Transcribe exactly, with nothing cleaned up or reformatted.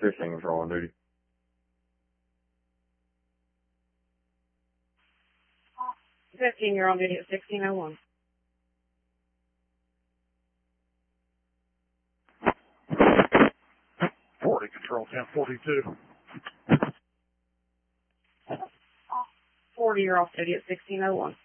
fishing patrol on duty. fifteen, you're on duty at sixteen oh one. forty, control ten forty-two. forty, you're off duty at sixteen oh one.